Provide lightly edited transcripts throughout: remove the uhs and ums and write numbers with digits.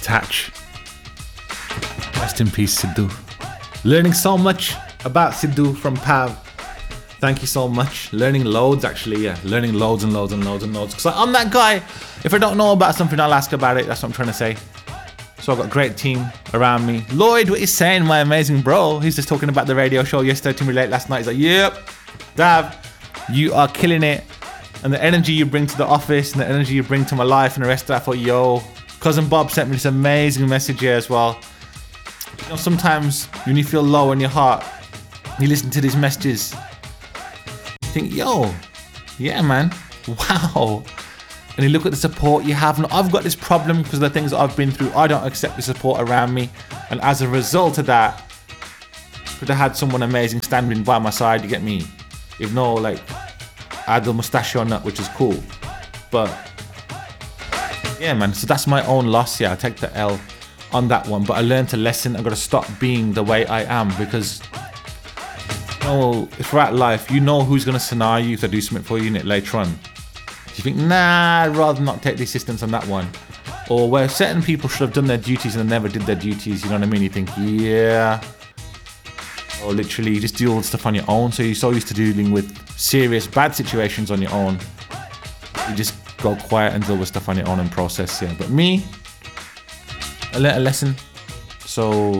Detach. Rest in peace, Sidhu. Learning so much about Sidhu from Pav. Thank you so much. Learning loads, actually, yeah. Learning loads and loads and loads and loads. Because I'm that guy. If I don't know about something, I'll ask about it. That's what I'm trying to say. So I've got a great team around me. Lloyd, what you saying, my amazing bro? He's just talking about the radio show yesterday to me late last night. He's like, yep, Dav, you are killing it. And the energy you bring to the office and the energy you bring to my life and the rest of that. I thought, yo, Cousin Bob sent me this amazing message here as well. You know, sometimes when you feel low in your heart, you listen to these messages. You think, yo, yeah, man, wow. And you look at the support you have. And I've got this problem because of the things that I've been through. I don't accept the support around me. And as a result of that, could have had someone amazing standing by my side, you get me? If no, like, I had the mustachio nut, which is cool. But, yeah, man. So that's my own loss. Yeah, I take the L on that one. But I learned a lesson. I've got to stop being the way I am. Because, you know, if we're at life, you know who's going to scenario you if they do something for you in it later on. You think, nah, I'd rather not take the assistance on that one. Or where certain people should have done their duties and they never did their duties, you know what I mean? You think, yeah. Or literally, you just deal with stuff on your own. So you're so used to dealing with serious, bad situations on your own. You just go quiet and deal with stuff on your own and process, yeah. But me, I learned a lesson. So,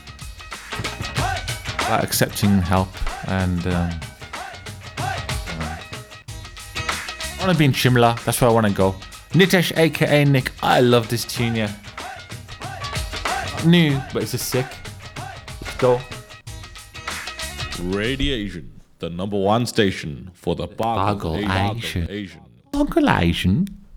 about accepting help and... I want to be in Shimla. That's where I want to go. Nitesh, aka Nick. I love this tune, yeah. Not new, but it's just sick. Let's go. Radiation, the #1 station for the Bagel Asian. Bagel Asian.